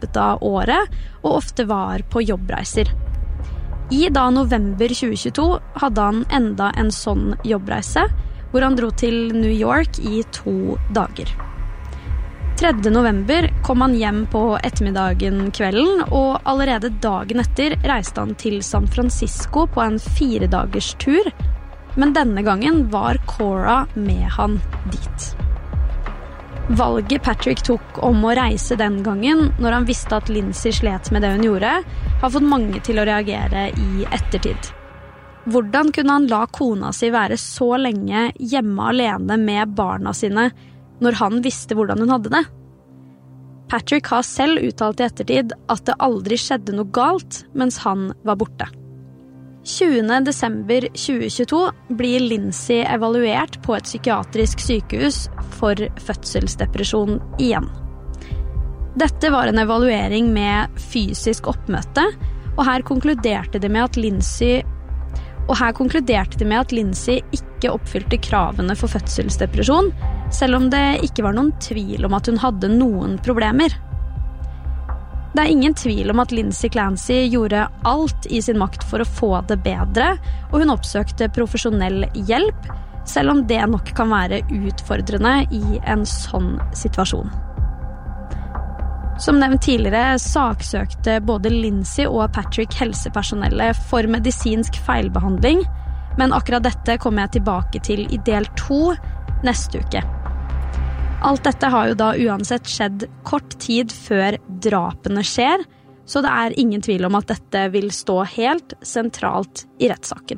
løpet av året, og ofte var på jobbreiser. I da november 2022 hadde han enda en sånn jobbreise, hvor han dro til New York i 2 dager. 3. november kom han hjem på ettermiddagen kvelden, og allerede dagen etter reiste han til San Francisco på en 4-dagers tur, men denne gangen var Cora med han dit. Valget Patrick tok om å reise den gangen, når han visste at Lindsay slet med det hun gjorde, har fått mange til å reagere i ettertid. Hvordan kunne han la kona si være så lenge hjemme alene med barna sine, når han visste hvordan hun hadde det? Patrick har selv uttalt i ettertid at det aldri skjedde noe galt mens han var borte. 20. desember 2022 blir Lindsay evaluert på et psykiatrisk sykehus for fødselsdepresjon igjen. Dette var en evaluering med fysisk oppmøte, og her konkluderte de med at Lindsay ikke oppfylte kravene for fødselsdepresjon, selv om det ikke var noen tvil om at hun hadde noen problemer. Det ingen tvil om at Lindsay Clancy gjorde alt i sin makt for å få det bedre, og hun oppsøkte profesjonell hjelp, selv om det nok kan være utfordrende i en sånn situasjon. Som nevnt tidligere saksøkte både Lindsay og Patrick helsepersonellet for medisinsk feilbehandling, men akkurat dette kommer jeg tilbake til i del 2 neste uke. Alt dette har jo da uansett skjedd kort tid før drapene skjer, så det ingen tvil om at dette vil stå helt sentralt i rettssaken.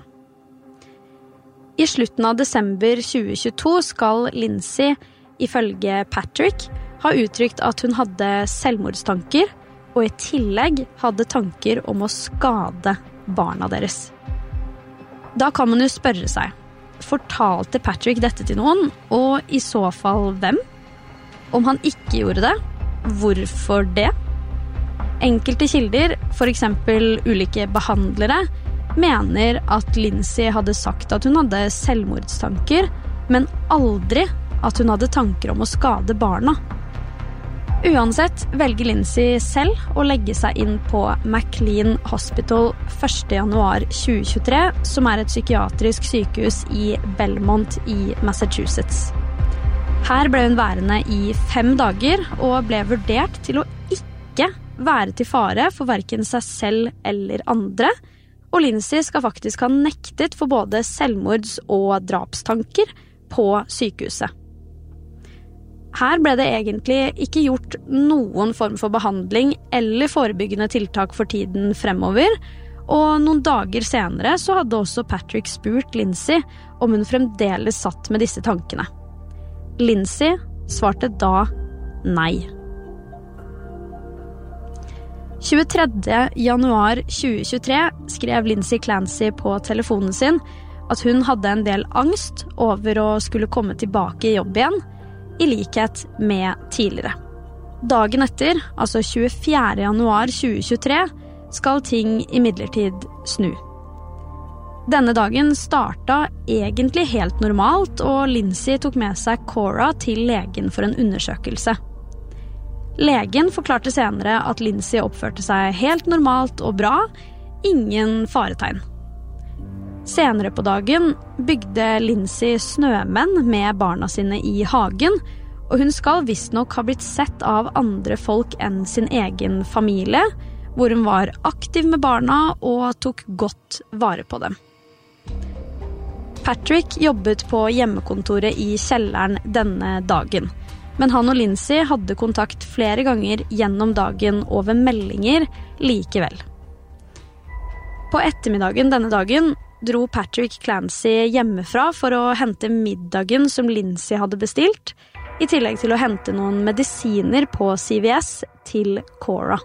I slutten av desember 2022 skal Lindsay, ifølge Patrick, ha uttrykt at hun hadde selvmordstanker, og i tillegg hadde tanker om å skade barna deres. Da kan man jo spørre seg, fortalte Patrick dette til noen, og i så fall hvem? Om han ikke gjorde det, hvorfor det? Enkelte kilder, for eksempel ulike behandlere, mener at Lindsay hadde sagt at hun hadde selvmordstanker, men aldri at hun hadde tanker om å skade barna. Uansett velger Lindsay selv å legge seg inn på McLean Hospital 1. januar 2023, som et psykiatrisk sykehus i Belmont i Massachusetts. Her ble hun værende i 5 dager, og ble vurdert til å ikke være til fare for hverken seg selv eller andre, og Lindsay skal faktisk ha nektet for både selvmords- og drapstanker på sykehuset. Her ble det egentlig ikke gjort noen form for behandling eller forebyggende tiltak for tiden fremover, og noen dager senere så hadde også Patrick spurt Lindsay om hun fremdeles satt med disse tankene. Lindsay svarte da nei. 23. januar 2023 skrev Lindsay Clancy på telefonen sin at hun hadde en del angst over å skulle komme tilbake i jobb igjen, i likhet med tidligere. Dagen etter, altså 24. januar 2023, skal ting imidlertid snu. Denne dagen startet egentlig helt normalt, og Lindsay tok med seg Cora til legen for en undersøkelse. Legen forklarte senere at Lindsay oppførte seg helt normalt og bra, ingen faretegn. Senere på dagen bygde Lindsay snømenn med barna sine i hagen, og hun skal visstnok ha blitt sett av andre folk enn sin egen familie, hvor hun var aktiv med barna og tok godt vare på dem. Patrick jobbet på hjemmekontoret i kjelleren denne dagen, men han og Lindsay hadde kontakt flere ganger gjennom dagen over meldinger likevel. På ettermiddagen denne dagen dro Patrick Clancy hjemmefra for å hente middagen som Lindsay hadde bestilt, i tillegg til å hente noen medisiner på CVS til Cora.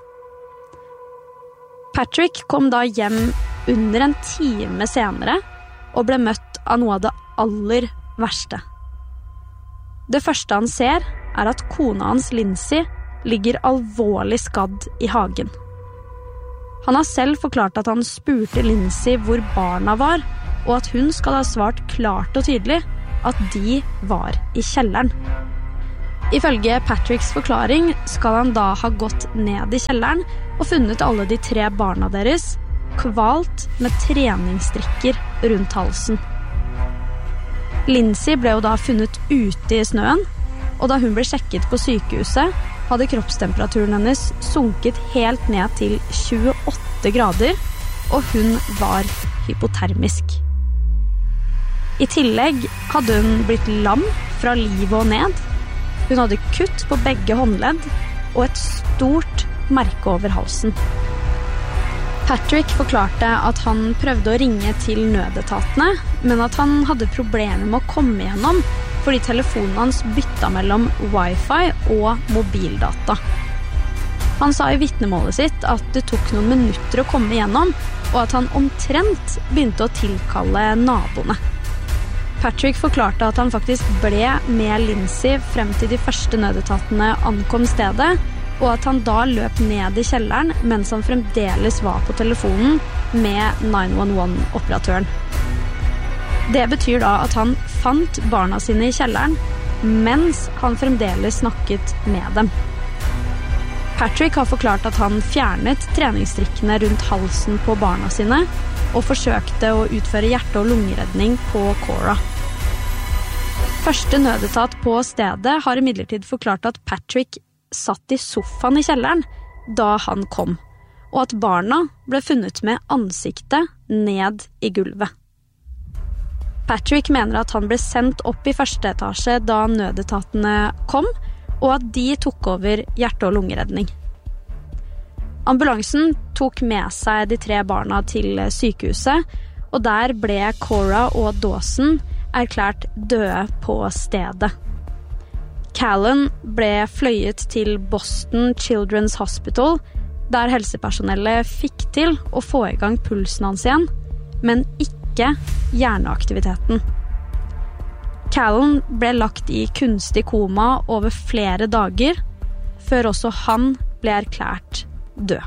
Patrick kom da hjem under en time senere og ble møtt av noe av det aller verste. Det første han ser at kona hans Lindsay ligger alvorlig skadd i hagen. Han har selv forklart at han spurte Lindsay hvor barna var, og at hun skal ha svart klart og tydelig at de var i kjelleren. Ifølge Patricks forklaring skal han da ha gått ned i kjelleren og funnet alle de 3 barna deres kvalt med treningsstrikker rundt halsen. Lindsay ble jo da funnet ute i snøen, og da hun ble sjekket på sykehuset, hadde kroppstemperaturen hennes sunket helt ned til 28 grader, og hun var hypotermisk. I tillegg hadde hun blitt lam fra livet og ned. Hun hadde kutt på begge håndledd og et stort merke over halsen. Patrick forklarte at han prøvde å ringe til nødetatene, men at han hadde problemer med å komme gjennom fordi telefonen hans bytta mellom wifi og mobildata. Han sa i vitnemålet sitt at det tok noen minutter å komme gjennom, og at han omtrent begynte å tilkalle naboene. Patrick forklarte at han faktisk ble med Lindsay frem til de første nødetatene ankom stedet, og at han da løp ned i kjelleren mens han fremdeles var på telefonen med 911-operatøren. Det betyr da at han fant barna sine i kjelleren mens han fremdeles snakket med dem. Patrick har forklart at han fjernet treningsstrikkene rundt halsen på barna sine og forsøkte å utføre hjerte- og lungeredning på Cora. Første nødetat på stedet har imidlertid forklart at Patrick satt i sofaen i kjelleren da han kom, og at barna ble funnet med ansiktet ned i gulvet. Patrick mener at han ble sendt opp i første etasje da nødetatene kom, og at de tok over hjerte- og lungeredning. Ambulansen tok med seg de 3 barna til sykehuset, og der ble Cora og Dawson erklært døde på stedet. Callan ble fløyet til Boston Children's Hospital, der helsepersonellet fikk til å få i gang pulsen hans igjen, men ikke hjerneaktiviteten. Callan ble lagt i kunstig koma over flere dager, før også han ble erklært død.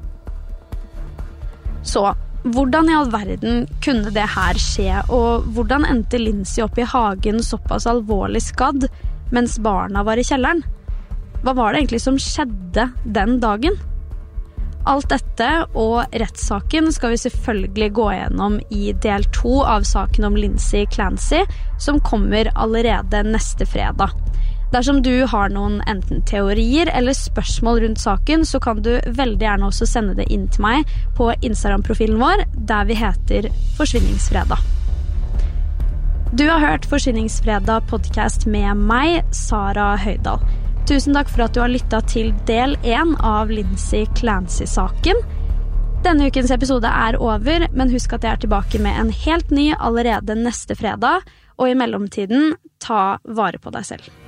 Så, hvordan i all verden kunne det her skje, og hvordan endte Lindsay opp i hagen såpass alvorlig skadd mens barna var i kjelleren? Hva var det egentlig som skjedde den dagen? Alt dette og rettssaken skal vi selvfølgelig gå gjennom i del 2 av saken om Lindsay Clancy, som kommer allerede neste fredag. Dersom du har noen enten teorier eller spørsmål rundt saken, så kan du veldig gjerne også sende det inn til meg på Instagram-profilen vår, der vi heter Forsvinningsfredag. Du har hørt Forsvinningsfredag podcast med meg, Sara Høydal. Tusen takk for at du har lyttet til del 1 av Lindsay Clancy-saken. Denne ukens episode er over, men husk at jeg er tilbake med en helt ny allerede neste fredag, og i mellomtiden, ta vare på deg selv.